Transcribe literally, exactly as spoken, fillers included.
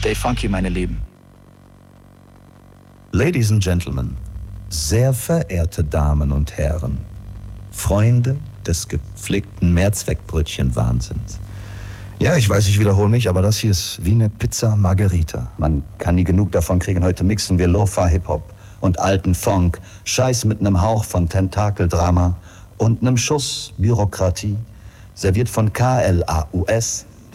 Stay funky, meine Lieben. Ladies and Gentlemen, sehr verehrte Damen und Herren, Freunde des gepflegten Mehrzweckbrötchen-Wahnsinns. Ja, ich weiß, ich wiederhole mich, aber das hier ist wie eine Pizza Margherita. Man kann nie genug davon kriegen. Heute mixen wir Lo-Fi-Hip-Hop und alten Funk, Scheiß mit einem Hauch von Tentakeldrama und einem Schuss Bürokratie, serviert von K L A U S,